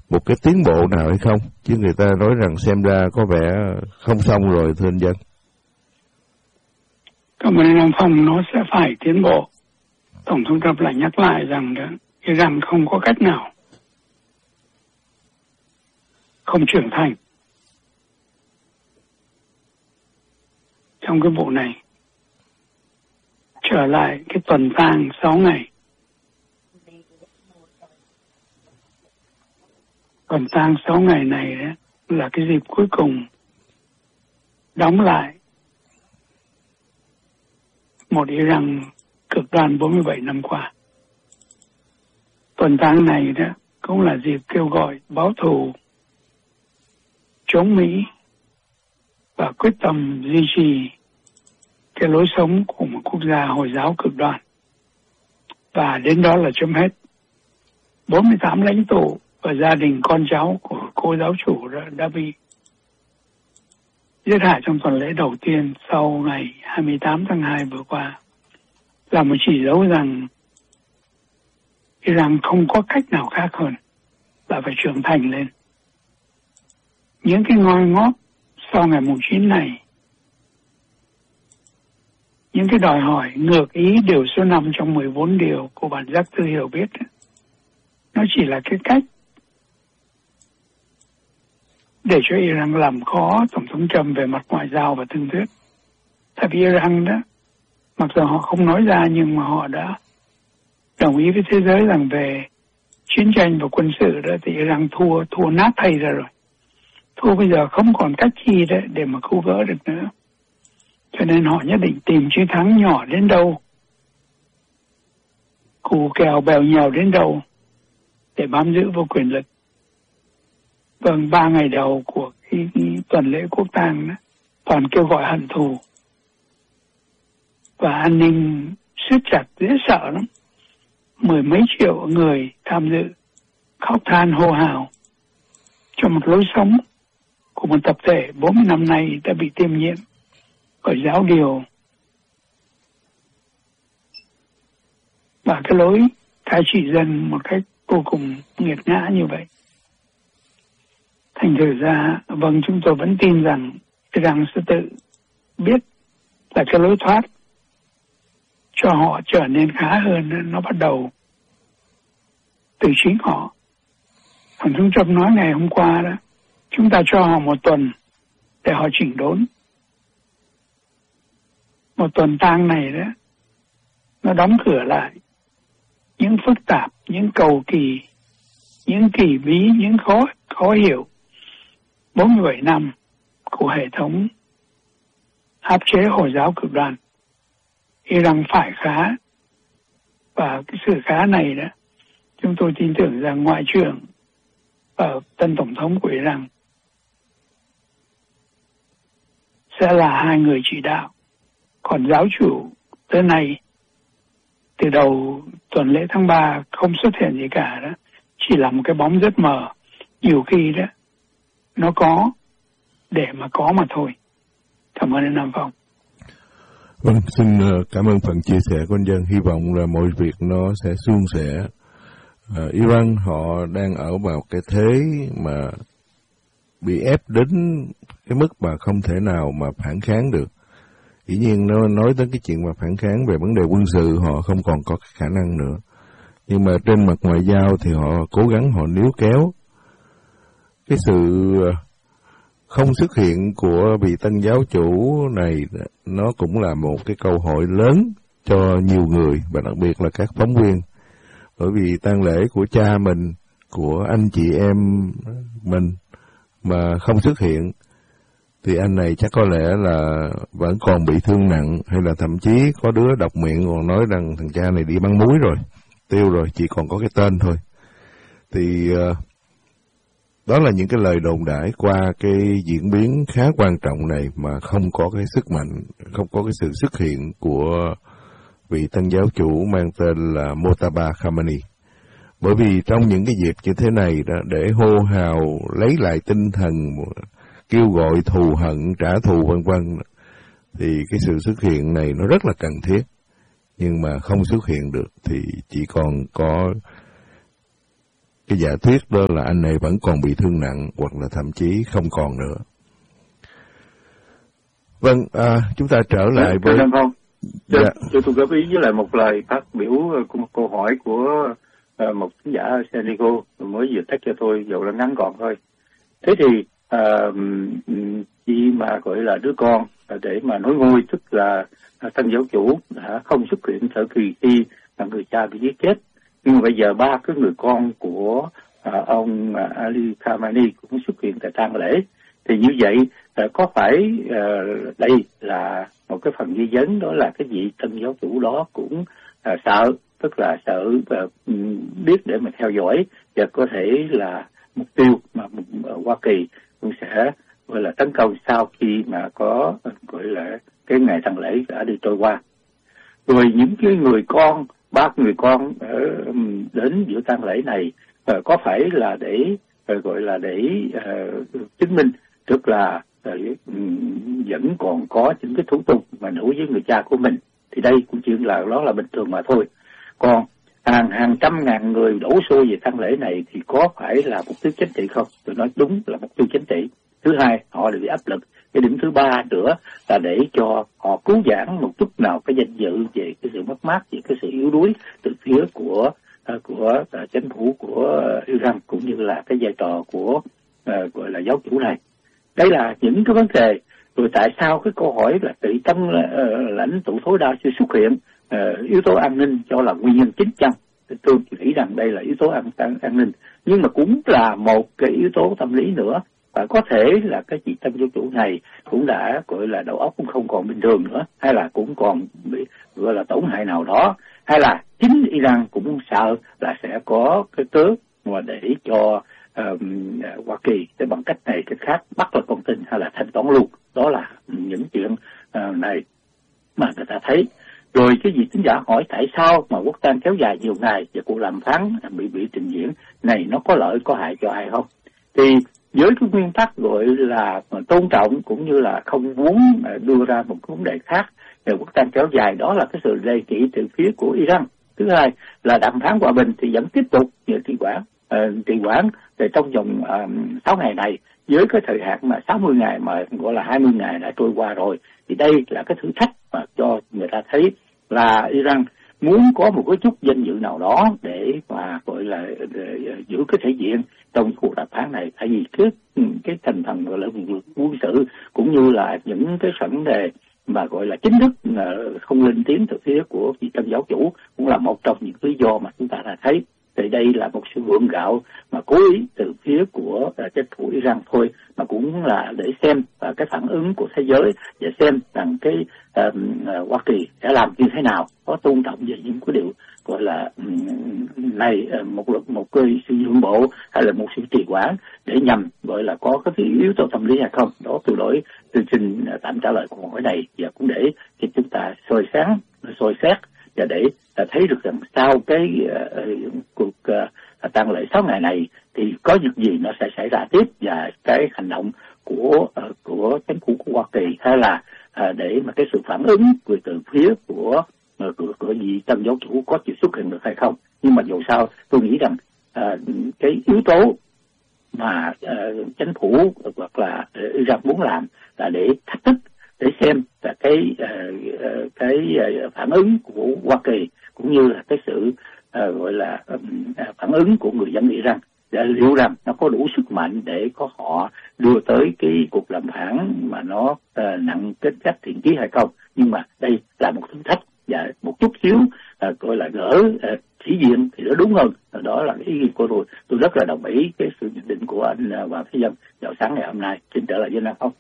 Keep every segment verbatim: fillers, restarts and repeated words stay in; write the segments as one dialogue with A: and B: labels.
A: một cái tiến bộ nào hay không? Chứ người ta nói rằng xem ra có vẻ không xong rồi, thưa anh Dân.
B: Cảm ơn anh Phong, nó sẽ phải tiến bộ. Tổng thống Trump lại nhắc lại rằng đó, Iran không có cách nào không trưởng thành trong cái vụ này. Trở lại cái tuần tang sáu ngày. Tuần tang sáu ngày này đó, là cái dịp cuối cùng đóng lại một Iran cực đoan bốn mươi bảy năm qua. Tuần tang này đó cũng là dịp kêu gọi báo thù, chống Mỹ và quyết tâm duy trì cái lối sống của một quốc gia Hồi giáo cực đoan. Và đến đó là chấm hết. bốn mươi tám lãnh tụ và gia đình con cháu của cô giáo chủ đã, đã bị giết hại trong tuần lễ đầu tiên sau ngày hai mươi tám tháng hai vừa qua, là một chỉ dấu rằng Iran không có cách nào khác hơn là phải trưởng thành lên. Những cái ngoi ngót sau ngày mùng chín này, những cái đòi hỏi ngược ý điều số năm trong mười bốn điều của bản giác tư hiểu biết, nó chỉ là cái cách để cho Iran làm khó Tổng thống Trump về mặt ngoại giao và thương thuyết. Tại vì Iran đó, mặc dù họ không nói ra nhưng mà họ đã đồng ý với thế giới rằng về chiến tranh và quân sự đó thì Iran thua, thua nát thay ra rồi. Thua bây giờ không còn cách gì đấy để mà cứu vớt được nữa. Cho nên họ nhất định tìm chiến thắng nhỏ đến đâu, cù kèo bèo nhèo đến đâu để bám giữ vô quyền lực. Vâng, ba ngày đầu của cái, cái tuần lễ quốc tang đó, toàn kêu gọi hận thù. Và an ninh siết chặt dễ sợ lắm. Mười mấy triệu người tham dự, khóc than hô hào cho một lối sống của một tập thể bốn mươi năm nay đã bị tiêm nhiễm bởi giáo điều và cái lối cai trị dân một cách vô cùng nghiệt ngã như vậy. Thành thử ra, vâng, chúng tôi vẫn tin rằng Iran sẽ tự biết là cái lối thoát cho họ trở nên khá hơn, nó bắt đầu từ chính họ. Tổng thống Trump nói ngày hôm qua đó, chúng ta cho họ một tuần để họ chỉnh đốn. Một tuần tang này đó, nó đóng cửa lại những phức tạp, những cầu kỳ, những kỳ bí, những khó, khó hiểu bốn mươi bảy năm của hệ thống áp chế Hồi giáo cực đoan. Iran phải khá, và cái sự khá này đó, chúng tôi tin tưởng rằng Ngoại trưởng và tân Tổng thống của Iran sẽ là hai người chỉ đạo. Còn giáo chủ tới nay, từ đầu tuần lễ tháng ba không xuất hiện gì cả đó, chỉ là một cái bóng rất mờ. Nhiều khi đó, nó có để mà có mà thôi. Cảm ơn anh Nam Phong.
A: Vâng, xin cảm ơn phần chia sẻ của anh Dân. Hy vọng là mọi việc nó sẽ suôn sẻ. À, Iran họ đang ở vào cái thế mà bị ép đến cái mức mà không thể nào mà phản kháng được. Dĩ nhiên nó nói tới cái chuyện mà phản kháng về vấn đề quân sự họ không còn có cái khả năng nữa. Nhưng mà trên mặt ngoại giao thì họ cố gắng họ níu kéo. Cái sự không xuất hiện của vị tân giáo chủ này nó cũng là một cái câu hỏi lớn cho nhiều người và đặc biệt là các phóng viên. Bởi vì tang lễ của cha mình, của anh chị em mình mà không xuất hiện thì anh này chắc có lẽ là vẫn còn bị thương nặng, hay là thậm chí có đứa đọc miệng còn nói rằng thằng cha này đi bắn muối rồi, tiêu rồi, chỉ còn có cái tên thôi. Thì uh, đó là những cái lời đồn đãi qua cái diễn biến khá quan trọng này mà không có cái sức mạnh, không có cái sự xuất hiện của vị tân giáo chủ mang tên là Mojtaba Khamenei. Bởi vì trong những cái dịp như thế này đó, để hô hào lấy lại tinh thần, kêu gọi thù hận, trả thù vân vân, thì cái sự xuất hiện này nó rất là cần thiết. Nhưng mà không xuất hiện được thì chỉ còn có cái giả thuyết đó là anh này vẫn còn bị thương nặng hoặc là thậm chí không còn nữa. Vâng, à, chúng ta trở lại với...
C: Không,
A: dạ.
C: Cho tôi góp ý với lại một lời phát biểu của một câu hỏi của uh, một khán giả ở San Diego mới vừa tách cho tôi, dầu là ngắn gọn thôi. Thế thì uh, chị mà gọi là đứa con để mà nói ngôi, tức là tân giáo chủ đã không xuất hiện thời kỳ khi là người cha bị giết chết, nhưng mà bây giờ ba cái người con của uh, ông uh, Ali Khamenei cũng xuất hiện tại tang lễ. Thì như vậy uh, có phải uh, đây là một cái phần nghi vấn, đó là cái vị tân giáo chủ đó cũng uh, sợ, tức là sợ uh, biết để mà theo dõi, và có thể là mục tiêu mà uh, Hoa Kỳ cũng sẽ gọi là tấn công sau khi mà có uh, gọi là cái ngày tang lễ đã đi trôi qua. Rồi những cái người con, ba người con ở đến giữa tang lễ này uh, có phải là để uh, gọi là để uh, chứng minh, tức là uh, vẫn còn có những cái thủ tục mà đối với người cha của mình, thì đây cũng chuyện là đó là bình thường mà thôi. Còn hàng hàng trăm ngàn người đổ xô về tang lễ này thì có phải là mục tiêu chính trị không? Tôi nói đúng là mục tiêu chính trị. Thứ hai, họ đều bị áp lực. Cái điểm thứ ba nữa là để cho họ cứu vãn một chút nào cái danh dự về cái sự mất mát, về cái sự yếu đuối từ phía của uh, của uh, chính phủ của Iran, cũng như là cái vai trò của uh, gọi là giáo chủ này. Đây là những cái vấn đề. Rồi tại sao cái câu hỏi là tỷ tân uh, lãnh tụ tối đa chưa xuất hiện, uh, yếu tố an ninh cho là nguyên nhân chính chăng? Tôi nghĩ rằng đây là yếu tố an, an, an ninh, nhưng mà cũng là một cái yếu tố tâm lý nữa. Và có thể là cái chị tân giáo chủ này cũng đã gọi là đầu óc cũng không còn bình thường nữa, hay là cũng còn bị gọi là tổn hại nào đó, hay là chính Iran cũng sợ là sẽ có cái cớ mà để cho um, Hoa Kỳ để bằng cách này cách khác bắt được con tin hay là thanh toán luôn. Đó là những chuyện uh, này mà người ta thấy. Rồi cái gì tính giả hỏi tại sao mà quốc tang kéo dài nhiều ngày và cuộc đàm phán bị bị trình diễn này nó có lợi có hại cho ai không? Thì với cái nguyên tắc gọi là tôn trọng cũng như là không muốn đưa ra một vấn đề khác về quốc tang kéo dài, đó là cái sự đề nghị từ phía của Iran. Thứ hai là đàm phán hòa bình thì vẫn tiếp tục trì hoãn uh, trì hoãn để trong vòng uh, sáu ngày này, với cái thời hạn mà sáu mươi ngày mà gọi là hai mươi ngày đã trôi qua rồi. Thì đây là cái thử thách mà cho người ta thấy là Iran muốn có một cái chút danh dự nào đó để mà gọi là để giữ cái thể diện trong cuộc đàm phán này. Tại vì cái cái thành phần gọi là quân sự cũng như là những cái vấn đề mà gọi là chính thức không lên tiếng từ phía của vị tân giáo chủ cũng là một trong những lý do mà chúng ta đã thấy. Thì đây là một sự gượng gạo mà cố ý từ phía của chính phủ Iran thôi, mà cũng là để xem uh, cái phản ứng của thế giới và xem rằng cái uh, uh, Hoa Kỳ sẽ làm như thế nào, có tôn trọng về những cái điều gọi là um, này uh, một một một cái sự nhượng bộ hay là một sự trì hoãn để nhằm gọi là có cái yếu tố tâm lý hay không. Đó tôi đổi tôi xin uh, tạm trả lời câu hỏi này, và cũng để cho chúng ta soi sáng soi xét và để uh, thấy được rằng sau cái uh, cuộc uh, tang lễ sáu ngày này thì có việc gì nó sẽ xảy ra tiếp, và cái hành động của uh, của chính phủ của Hoa Kỳ hay là uh, để mà cái sự phản ứng của từ phía của uh, của, của vị tân giáo chủ có chịu xuất hiện được hay không. Nhưng mà dù sao tôi nghĩ rằng uh, cái yếu tố mà uh, chính phủ hoặc là uh, Iran muốn làm là để thách thức, để xem là cái uh, cái uh, phản ứng của Hoa Kỳ cũng như là cái sự uh, gọi là um, phản ứng của người dân Iran, để liệu rằng nó có đủ sức mạnh để có họ đưa tới cái cuộc đàm phán mà nó uh, nặng tính chất thiện chí hay không. Nhưng mà đây là một thử thách và một chút xíu uh, gọi là gỡ uh, sĩ diện thì nó đúng hơn. Đó là cái ý kiến của tôi. Tôi rất là đồng ý cái sự nhận định của anh uh, Hoàng Thế Dân vào sáng ngày hôm nay. Xin trở lại với anh không.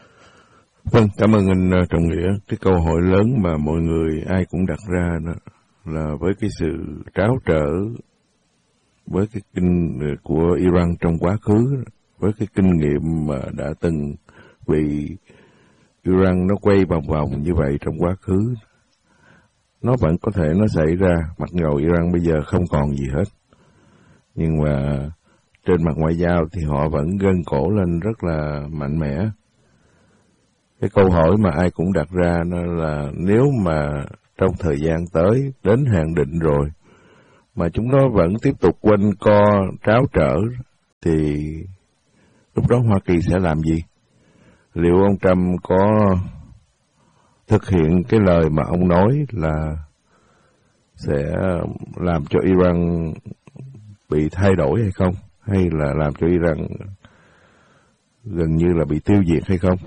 A: Vâng, cảm ơn anh uh, Trọng Nghĩa. Cái câu hỏi lớn mà mọi người ai cũng đặt ra đó là với cái sự tráo trở với cái kinh của Iran trong quá khứ, với cái kinh nghiệm mà đã từng bị Iran nó quay vòng vòng như vậy trong quá khứ, nó vẫn có thể nó xảy ra, mặc dầu Iran bây giờ không còn gì hết. Nhưng mà trên mặt ngoại giao thì họ vẫn gân cổ lên rất là mạnh mẽ. Cái câu hỏi mà ai cũng đặt ra nó là nếu mà trong thời gian tới đến hạn định rồi mà chúng nó vẫn tiếp tục quanh co tráo trở, thì lúc đó Hoa Kỳ sẽ làm gì? Liệu ông Trump có thực hiện cái lời mà ông nói là sẽ làm cho Iran bị thay đổi hay không? Hay là làm cho Iran gần như là bị tiêu diệt hay không?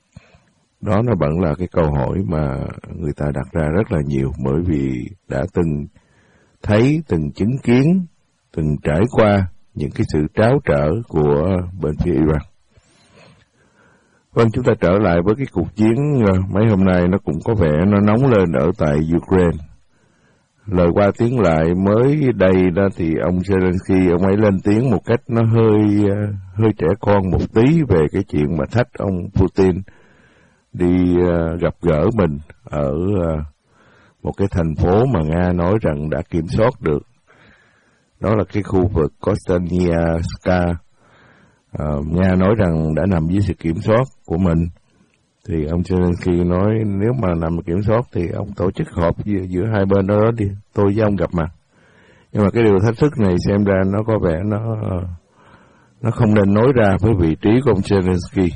A: Đó nó vẫn là cái câu hỏi mà người ta đặt ra rất là nhiều, bởi vì đã từng thấy, từng chứng kiến, từng trải qua những cái sự tráo trở của bên phía Iran. Vâng, chúng ta trở lại với cái cuộc chiến mấy hôm nay, nó cũng có vẻ nó nóng lên ở tại Ukraine. Lời qua tiếng lại mới đây đó thì ông Zelensky, ông ấy lên tiếng một cách nó hơi hơi trẻ con một tí về cái chuyện mà thách ông Putin đi uh, gặp gỡ mình ở uh, một cái thành phố mà Nga nói rằng đã kiểm soát được. Đó là cái khu vực Kostanyanska. Uh, Nga nói rằng đã nằm dưới sự kiểm soát của mình. Thì ông Zelensky nói nếu mà nằm kiểm soát thì ông tổ chức họp giữa, giữa hai bên đó đi, tôi với ông gặp mặt. Nhưng mà cái điều thách thức này xem ra nó có vẻ nó nó không nên nói ra với vị trí của ông Zelensky.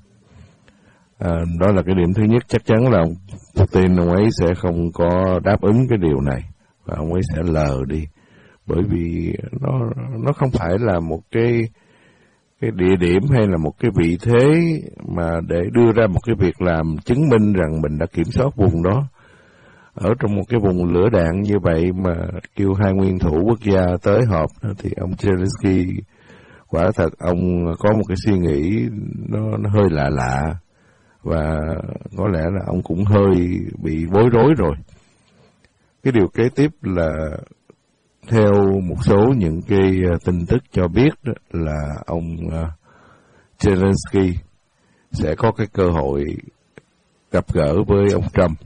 A: À, đó là cái điểm thứ nhất. Chắc chắn là ông Putin ông ấy sẽ không có đáp ứng cái điều này và ông ấy sẽ lờ đi, bởi vì nó nó không phải là một cái cái địa điểm hay là một cái vị thế mà để đưa ra một cái việc làm chứng minh rằng mình đã kiểm soát vùng đó. Ở trong một cái vùng lửa đạn như vậy mà kêu hai nguyên thủ quốc gia tới họp thì ông Zelensky quả thật ông có một cái suy nghĩ nó, nó hơi lạ lạ, và có lẽ là ông cũng hơi bị bối rối rồi. Cái điều kế tiếp là theo một số những cái tin tức cho biết đó, là ông uh, Zelensky sẽ có cái cơ hội gặp gỡ với ông Trump,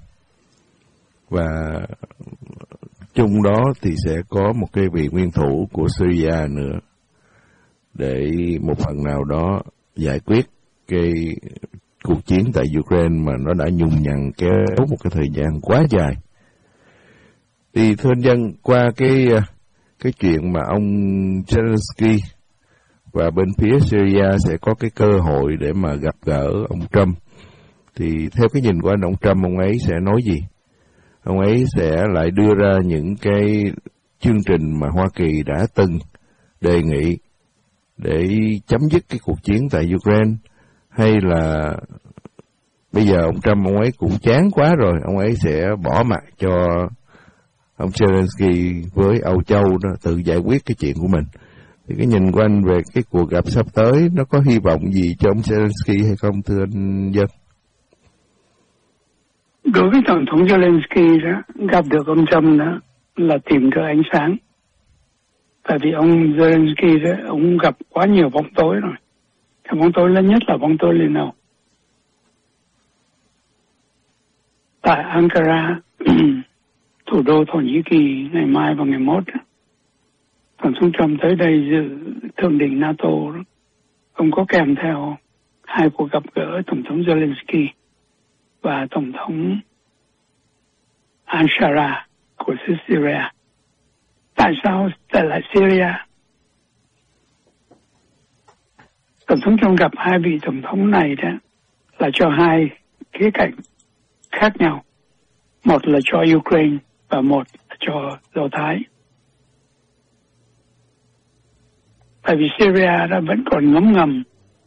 A: và chung đó thì sẽ có một cái vị nguyên thủ của Syria nữa để một phần nào đó giải quyết cái cuộc chiến tại Ukraine mà nó đã nhùng nhằn kéo một cái thời gian quá dài. Thì thưa anh dân, qua cái cái chuyện mà ông Zelensky và bên phía Syria sẽ có cái cơ hội để mà gặp gỡ ông Trump, thì theo cái nhìn của anh, ông Trump ông ấy sẽ nói gì? Ông ấy sẽ lại đưa ra những cái chương trình mà Hoa Kỳ đã từng đề nghị để chấm dứt cái cuộc chiến tại Ukraine, hay là bây giờ ông Trump ông ấy cũng chán quá rồi, ông ấy sẽ bỏ mặc cho ông Zelensky với Âu Châu đó tự giải quyết cái chuyện của mình. Thì cái nhìn của anh về cái cuộc gặp sắp tới nó có hy vọng gì cho ông Zelensky hay không, thưa anh Dân?
B: Đối với Tổng thống Zelensky đó, gặp được ông Trump đó là tìm được ánh sáng. Tại vì ông Zelensky đó, ông gặp quá nhiều bóng tối rồi. Cái bóng tối lớn nhất là bóng tối Liên Âu. Tại Ankara, thủ đô Thổ Nhĩ Kỳ, ngày mai và ngày mốt, Tổng thống Trump tới đây dự thượng đỉnh NATO. Ông có kèm theo hai cuộc gặp gỡ Tổng thống Zelensky và Tổng thống Al-Shara của xứ Syria. Tại sao tại lại Syria? Tổng thống Trump gặp hai vị Tổng thống này đó là cho hai khía cạnh khác nhau. Một là cho Ukraine và một là cho Do Thái. Tại vì Syria đã vẫn còn ngấm ngầm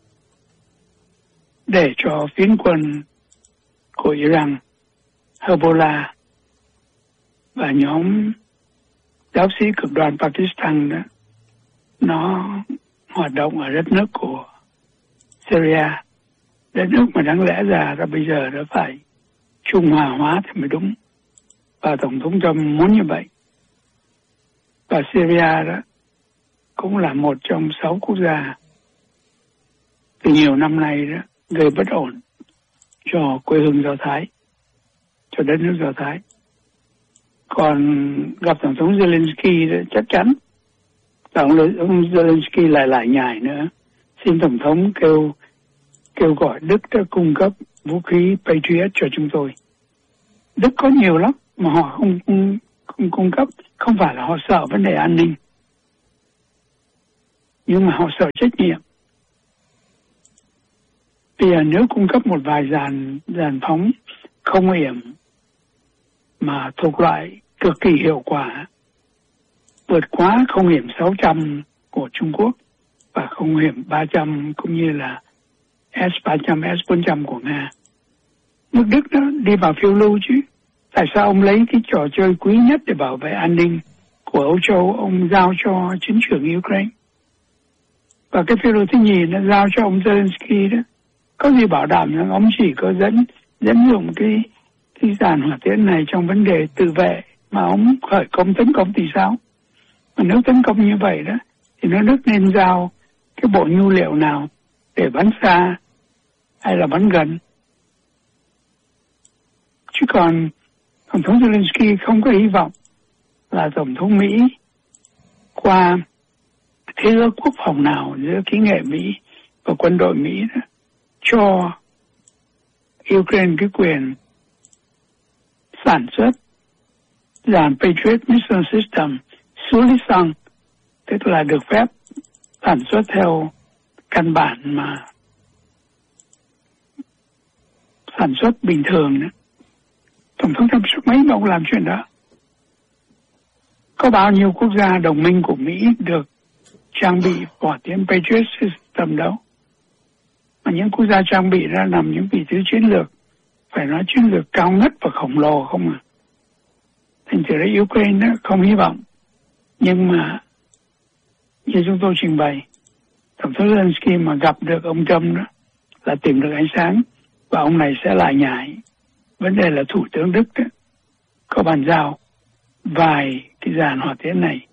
B: để cho phiến quân của Iran, Hezbollah và nhóm giáo sĩ cực đoan Pakistan đó, nó hoạt động ở đất nước của Syria. Đất nước mà đáng lẽ ra là bây giờ đã phải trung hòa hóa thì mới đúng. Và Tổng thống Trump muốn như vậy. Và Syria đó cũng là một trong sáu quốc gia từ nhiều năm nay đó gây bất ổn cho quê hương Do Thái, cho đất nước Do Thái. Còn gặp Tổng thống Zelensky đó, chắc chắn là ông, ông Zelensky lại lại nhải nữa. Xin Tổng thống kêu kêu gọi Đức đã cung cấp vũ khí Patriot cho chúng tôi. Đức có nhiều lắm mà họ không không, không cung cấp không phải là họ sợ vấn đề an ninh, nhưng mà họ sợ trách nhiệm. Bây giờ nếu cung cấp một vài dàn dàn phóng không hiểm mà thuộc loại cực kỳ hiệu quả, vượt quá không hiểm sáu trăm của Trung Quốc và không hiểm ba trăm cũng như là S ba trăm, S bốn trăm của Nga, nước Đức đó đi vào phiêu lưu chứ. Tại sao ông lấy cái trò chơi quý nhất để bảo vệ an ninh của Âu Châu ông giao cho chiến trường Ukraine? Và cái phiêu lưu thứ nhì nó giao cho ông Zelensky đó, có gì bảo đảm rằng ông chỉ có dẫn dẫn dụng cái cái dàn hỏa tiễn này trong vấn đề tự vệ mà ông khởi công tấn công thì sao? Mà nếu tấn công như vậy đó thì nó Đức nên giao cái bộ nhu liệu nào để bắn xa hay là bắn gần. Chứ còn Tổng thống Zelensky không có hy vọng là Tổng thống Mỹ qua thế ước quốc phòng nào giữa kỹ nghệ Mỹ và quân đội Mỹ đó, cho Ukraine cái quyền sản xuất dàn Patriot Missile System xuống lý xăng, tức là được phép sản xuất theo căn bản mà sản xuất bình thường nữa. Tổng thống Trump sức mấy mà ông làm chuyện đó? Có bao nhiêu quốc gia đồng minh của Mỹ được trang bị hỏa tiễn Patriot System đâu? Mà những quốc gia trang bị ra nằm những vị trí chiến lược, phải nói chiến lược cao ngất và khổng lồ không à. Thành thử ra Ukraine đó không hy vọng. Nhưng mà như chúng tôi trình bày, Tổng thống Zelensky mà gặp được ông Trump đó là tìm được ánh sáng, và ông này sẽ lại nhảy. Vấn đề là Thủ tướng Đức đó, có bàn giao vài cái dàn hỏa tiễn này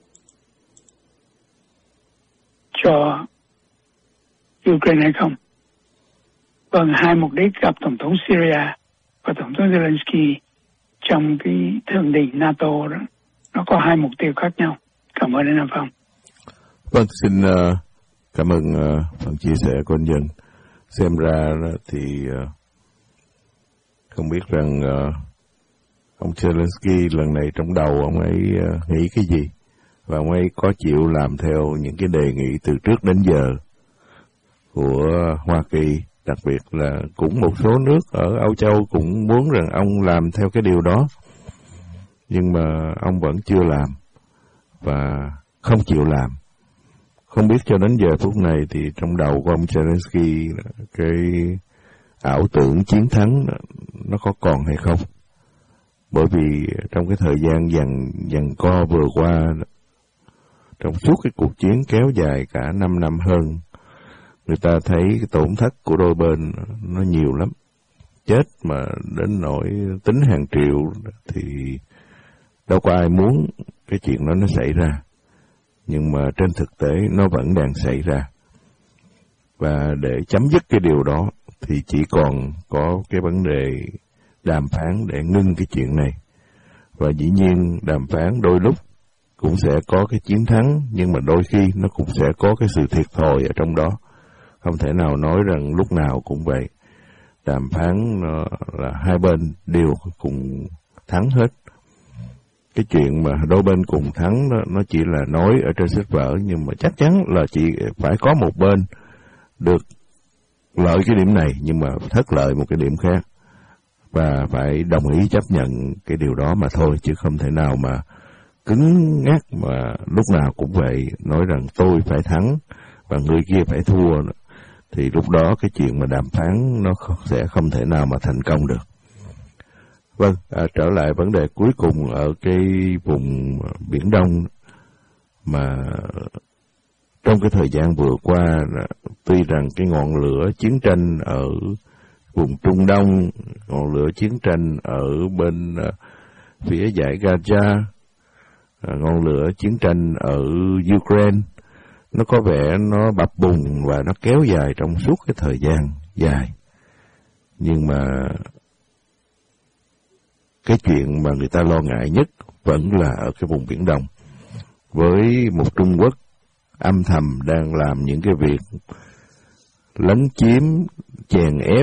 B: cho Ukraine hay không. Vâng, hai mục đích gặp Tổng thống Syria và Tổng thống Zelensky trong cái thượng đỉnh NATO đó, nó có hai mục tiêu khác nhau. Cảm ơn anh Nam Phong.
A: Vâng, xin uh, cảm ơn uh, phần chia sẻ của anh Dân. Xem ra thì uh, không biết rằng uh, ông Zelensky lần này trong đầu ông ấy uh, nghĩ cái gì, và ông ấy có chịu làm theo những cái đề nghị từ trước đến giờ của Hoa Kỳ, đặc biệt là cũng một số nước ở Âu Châu cũng muốn rằng ông làm theo cái điều đó, nhưng mà ông vẫn chưa làm và không chịu làm. Không biết cho đến giờ phút này thì trong đầu của ông Zelensky cái ảo tưởng chiến thắng nó có còn hay không? Bởi vì trong cái thời gian dằn dằn co vừa qua, trong suốt cái cuộc chiến kéo dài cả năm năm hơn, người ta thấy cái tổn thất của đôi bên nó nhiều lắm. Chết mà đến nỗi tính hàng triệu thì đâu có ai muốn cái chuyện đó nó xảy ra. Nhưng mà trên thực tế nó vẫn đang xảy ra. Và để chấm dứt cái điều đó thì chỉ còn có cái vấn đề đàm phán để ngưng cái chuyện này. Và dĩ nhiên đàm phán đôi lúc cũng sẽ có cái chiến thắng, nhưng mà đôi khi nó cũng sẽ có cái sự thiệt thòi ở trong đó. Không thể nào nói rằng lúc nào cũng vậy. Đàm phán nó là hai bên đều cùng thắng hết. Cái chuyện mà đôi bên cùng thắng đó, nó chỉ là nói ở trên sách vở, nhưng mà chắc chắn là chỉ phải có một bên được lợi cái điểm này nhưng mà thất lợi một cái điểm khác, và phải đồng ý chấp nhận cái điều đó mà thôi, chứ không thể nào mà cứng ngắc mà lúc nào cũng vậy, nói rằng tôi phải thắng và người kia phải thua, thì lúc đó cái chuyện mà đàm phán nó sẽ không thể nào mà thành công được. Vâng, à, trở lại vấn đề cuối cùng ở cái vùng Biển Đông, mà trong cái thời gian vừa qua, tuy rằng cái ngọn lửa chiến tranh ở vùng Trung Đông, ngọn lửa chiến tranh ở bên uh, phía dải Gaza, uh, ngọn lửa chiến tranh ở Ukraine, nó có vẻ nó bập bùng và nó kéo dài trong suốt cái thời gian dài. Nhưng mà cái chuyện mà người ta lo ngại nhất vẫn là ở cái vùng Biển Đông, với một Trung Quốc âm thầm đang làm những cái việc lấn chiếm, chèn ép,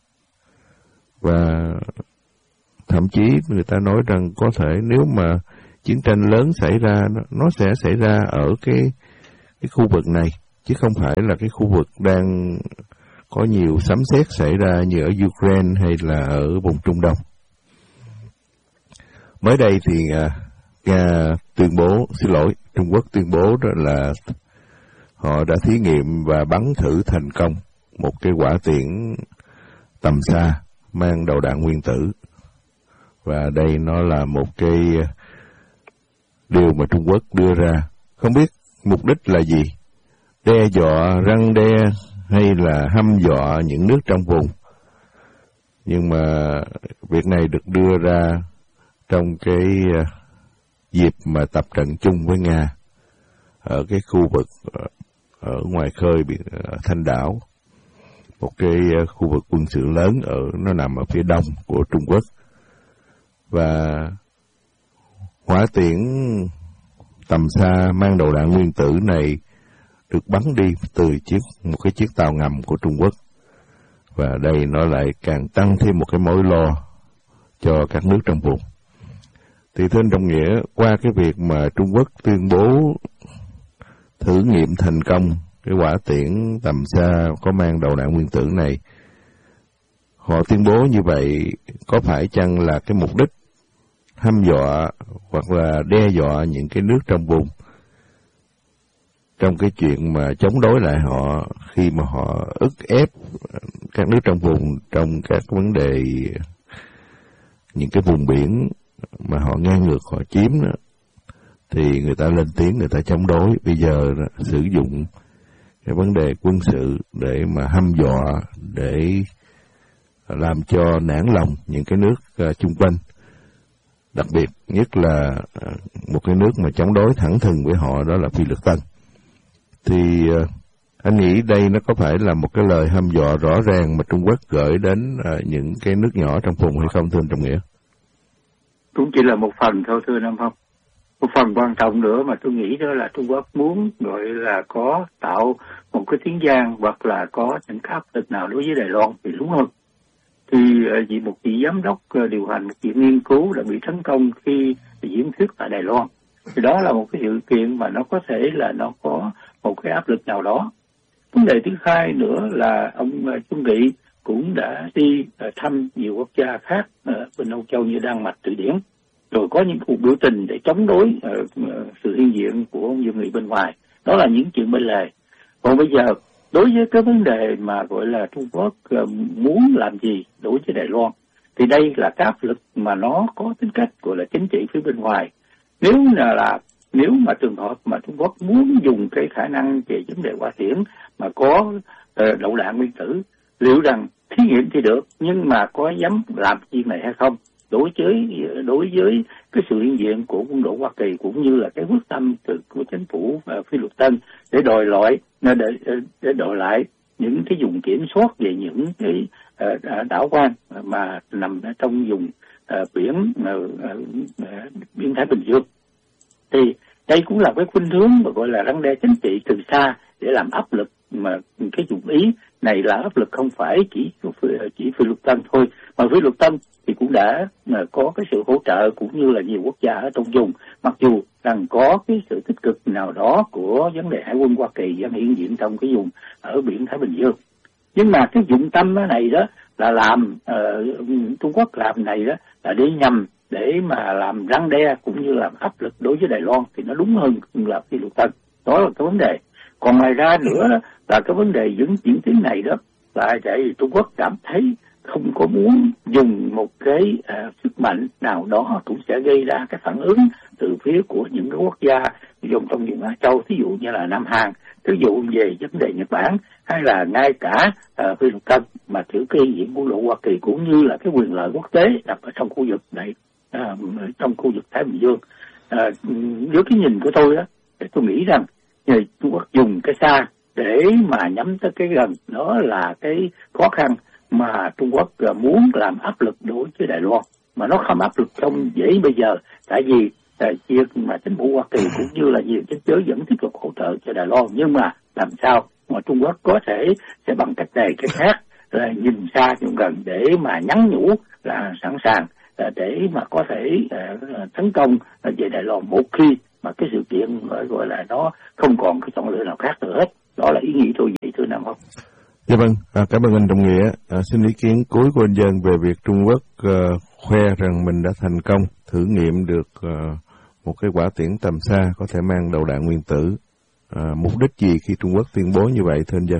A: và thậm chí người ta nói rằng có thể nếu mà chiến tranh lớn xảy ra, nó, nó sẽ xảy ra ở cái cái khu vực này, chứ không phải là cái khu vực đang có nhiều sấm sét xảy ra như ở Ukraine hay là ở vùng Trung Đông. Mới đây thì uh, Nga tuyên bố, xin lỗi, Trung Quốc tuyên bố đó là họ đã thí nghiệm và bắn thử thành công một cái hỏa tiễn tầm xa mang đầu đạn nguyên tử. Và đây nó là một cái điều mà Trung Quốc đưa ra. Không biết mục đích là gì? Đe dọa, răn đe hay là hăm dọa những nước trong vùng? Nhưng mà việc này được đưa ra trong cái dịp mà tập trận chung với Nga ở cái khu vực ở ngoài khơi biển Thanh Đảo, một cái khu vực quân sự lớn ở nó nằm ở phía đông của Trung Quốc. Và hỏa tiễn tầm xa mang đầu đạn nguyên tử này được bắn đi từ chiếc một cái chiếc tàu ngầm của Trung Quốc. Và đây nó lại càng tăng thêm một cái mối lo cho các nước trong vùng. Thì thưa anh Trọng Nghĩa, qua cái việc mà Trung Quốc tuyên bố thử nghiệm thành công cái hỏa tiễn tầm xa có mang đầu đạn nguyên tử này, họ tuyên bố như vậy có phải chăng là cái mục đích hăm dọa hoặc là đe dọa những cái nước trong vùng trong cái chuyện mà chống đối lại họ khi mà họ ức ép các nước trong vùng trong các vấn đề những cái vùng biển mà họ ngang ngược họ chiếm đó, thì người ta lên tiếng, người ta chống đối. Bây giờ đó, sử dụng cái vấn đề quân sự để mà hăm dọa, để làm cho nản lòng những cái nước uh, chung quanh, đặc biệt nhất là uh, một cái nước mà chống đối thẳng thừng với họ, đó là Phi Luật Tân. Thì uh, anh nghĩ đây nó có phải là một cái lời hăm dọa rõ ràng mà Trung Quốc gửi đến uh, những cái nước nhỏ trong vùng hay không, thưa anh Trọng Nghĩa?
C: Cũng chỉ là một phần thôi, thưa Nam Phong. Một phần quan trọng nữa mà tôi nghĩ đó là Trung Quốc muốn gọi là có tạo một cái tiếng vang hoặc là có những áp lực nào đối với Đài Loan thì đúng hơn. Thì vì một vị giám đốc điều hành một viện nghiên cứu đã bị tấn công khi diễn thuyết tại Đài Loan. Thì đó là một cái sự kiện mà nó có thể là nó có một cái áp lực nào đó. Vấn đề thứ hai nữa là ông Trung Nghị cũng đã đi thăm nhiều quốc gia khác ở bên Âu Châu như Đan Mạch, Thụy Điển, rồi có những cuộc biểu tình để chống đối uh, sự hiện diện của ông Dương Nghị bên ngoài. Đó là những chuyện bên lề. Còn bây giờ, đối với cái vấn đề mà gọi là Trung Quốc uh, muốn làm gì đối với Đài Loan, thì đây là cái áp lực mà nó có tính cách gọi là chính trị phía bên ngoài. Nếu là, là nếu mà trường hợp mà Trung Quốc muốn dùng cái khả năng về vấn đề hỏa tiễn mà có uh, đậu đạn nguyên tử, liệu rằng thí nghiệm thì được, nhưng mà có dám làm chuyện này hay không? Đối với đối với cái sự hiện diện của quân đội Hoa Kỳ cũng như là cái quyết tâm từ của chính phủ Phi Luật Tân để đòi lại để, để đòi lại những cái vùng kiểm soát về những cái uh, đảo quan mà nằm trong vùng uh, biển uh, uh, biển Thái Bình Dương. Thì đây cũng là cái khuynh hướng mà gọi là răn đe chính trị từ xa để làm áp lực, mà cái dụng ý này là áp lực không phải chỉ chỉ Phi Luật Tân thôi, mà Phi Luật Tân thì cũng đã có cái sự hỗ trợ cũng như là nhiều quốc gia ở trong vùng, mặc dù rằng có cái sự tích cực nào đó của vấn đề hải quân Hoa Kỳ đang hiện diện trong cái vùng ở biển Thái Bình Dương. Nhưng mà cái dụng tâm này đó là làm uh, Trung Quốc làm này đó là để nhằm để mà làm răn đe cũng như làm áp lực đối với Đài Loan, thì nó đúng hơn là Phi Luật Tân. Đó là cái vấn đề. Còn ngoài ra nữa đó, là cái vấn đề những diễn tiến này đó là tại Trung Quốc cảm thấy không có muốn dùng một cái uh, sức mạnh nào đó cũng sẽ gây ra cái phản ứng từ phía của những cái quốc gia dùng trong vùng Á Châu, thí dụ như là Nam Hàn, ví dụ về vấn đề Nhật Bản, hay là ngay cả uh, Phi Luật Tân màถืcái diện quân đội Hoa Kỳ cũng như là cái quyền lợi quốc tế nằm ở trong khu vực này, uh, trong khu vực Thái Bình Dương. Uh, với cái nhìn của tôi đó, thì tôi nghĩ rằng Trung Quốc dùng cái xa để mà nhắm tới cái gần, đó là cái khó khăn mà Trung Quốc muốn làm áp lực đối với Đài Loan, mà nó không áp lực trong dễ bây giờ, tại vì việc mà chính phủ Hoa Kỳ cũng như là nhiều chính giới vẫn tiếp tục hỗ trợ cho Đài Loan, nhưng mà làm sao mà Trung Quốc có thể sẽ bằng cách này cái khác là nhìn xa nhìn gần để mà nhắn nhủ là sẵn sàng để mà có thể tấn công về Đài Loan một khi mà cái sự kiện gọi là nó không còn cái chọn lựa nào khác nữa hết. Đó là ý nghĩ tôi vậy thưa Nam Phong.
A: Dạ vâng, à, cảm ơn anh Trọng Nghĩa. À, xin ý kiến cuối của anh Dân về việc Trung Quốc uh, khoe rằng mình đã thành công thử nghiệm được uh, một cái quả tiễn tầm xa có thể mang đầu đạn nguyên tử. À, mục đích gì khi Trung Quốc tuyên bố như vậy thưa anh Dân?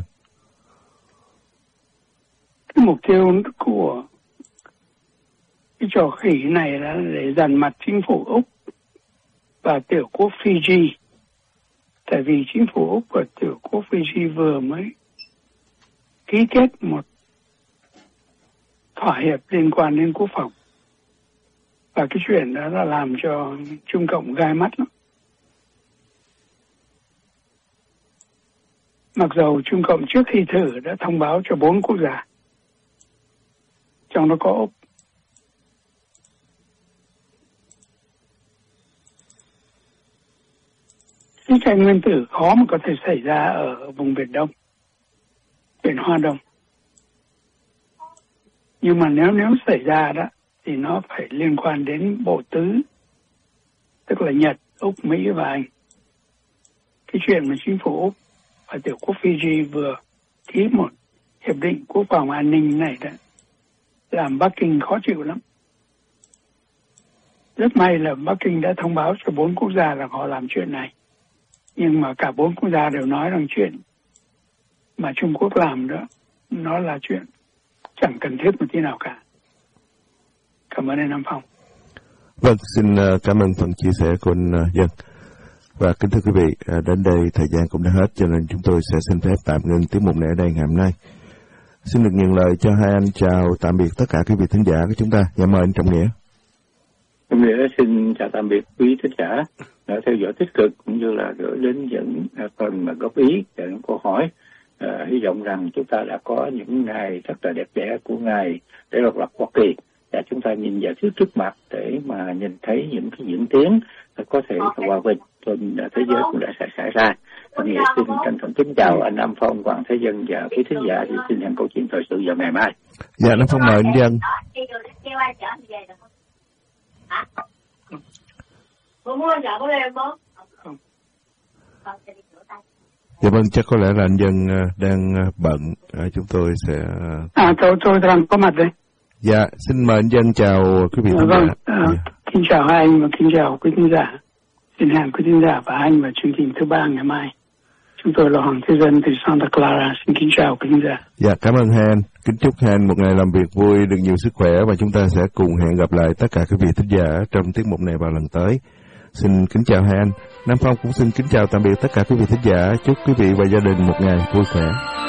B: Cái mục tiêu của cái trò khỉ này là để dằn mặt chính phủ Úc và tiểu quốc Fiji. Tại vì chính phủ Úc và tiểu quốc Fiji vừa mới ký kết một thỏa hiệp liên quan đến quốc phòng. Và cái chuyện đó là làm cho Trung Cộng gai mắt lắm. Mặc dù Trung Cộng trước khi thử đã thông báo cho bốn quốc gia, trong đó có Úc. Chiến tranh nguyên tử khó mà có thể xảy ra ở vùng Biển Đông, Biển Hoa Đông. Nhưng mà nếu nếu xảy ra đó thì nó phải liên quan đến bộ tứ, tức là Nhật, Úc, Mỹ và Anh. Cái chuyện mà chính phủ Úc và tiểu quốc Fiji vừa ký một hiệp định quốc phòng an ninh này đó làm Bắc Kinh khó chịu lắm. Rất may là Bắc Kinh đã thông báo cho bốn quốc gia là họ làm chuyện này. Nhưng mà cả bốn quốc gia đều nói rằng chuyện mà Trung Quốc làm đó nó là chuyện chẳng cần thiết một tí nào cả. Cảm ơn anh Nam Phong.
A: Vâng, xin cảm ơn phần chia sẻ của anh Dân. Và kính thưa quý vị, đến đây thời gian cũng đã hết, cho nên chúng tôi sẽ xin phép tạm ngưng tiết mục này ở đây ngày hôm nay. Xin được nhận lời cho hai anh chào tạm biệt tất cả quý vị thính giả của chúng ta. Dạ mời anh Trọng Nghĩa.
C: Trọng Nghĩa xin chào tạm biệt quý thính giả đã theo dõi tích cực cũng như là gửi đến những phần mà góp ý và những câu hỏi. À, hy vọng rằng chúng ta đã có những ngày rất là đẹp đẽ của ngày để độc lập Hoa Kỳ, và chúng ta nhìn vào trước trước mặt để mà nhìn thấy những cái diễn tiến có thể hòa bình trên thế giới cũng đã xảy ra. Anh Nghĩa xin trân trọng kính chào anh Nam Phong, Hoàng Thế Dân và quý thính giả. Thì xin hẹn câu chuyện thời sự vào ngày mai.
A: Dạ, Nam Phong mời anh Dân. Dạ vâng, chắc có lẽ là anh Dân đang bận, chúng tôi sẽ...
B: À, tôi, tôi đang có mặt đây.
A: Dạ, xin mời anh Dân chào quý vị thính giả.
B: Vâng, à, dạ. Kính chào hai anh và kính chào quý thính giả. Xin hẹn quý thính giả và anh vào chương trình thứ ba ngày mai. Chúng tôi là Hoàng Thế Dân từ Santa Clara. Xin kính chào quý thính giả.
A: Dạ, cảm ơn hai anh. Kính chúc hai anh một ngày làm việc vui, được nhiều sức khỏe, và chúng ta sẽ cùng hẹn gặp lại tất cả quý vị thính giả trong tiết mục này vào lần tới. Xin kính chào hai anh. Nam Phong cũng xin kính chào tạm biệt tất cả quý vị thính giả. Chúc quý vị và gia đình một ngày vui khỏe.